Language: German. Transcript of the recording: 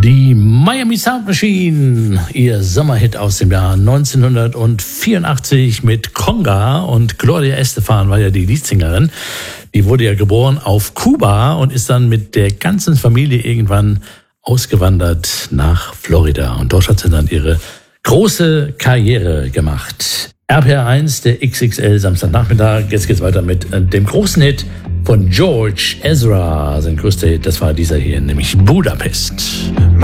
Die Miami Sound Machine, ihr Sommerhit aus dem Jahr 1984 mit Conga, und Gloria Estefan war ja die Leadsingerin. Die wurde ja geboren auf Kuba und ist dann mit der ganzen Familie irgendwann ausgewandert nach Florida. Und dort hat sie dann ihre große Karriere gemacht. RPR1, der XXL Samstagnachmittag. Jetzt geht's weiter mit dem großen Hit von George Ezra. Sein größter Hit, das war dieser hier, nämlich Budapest.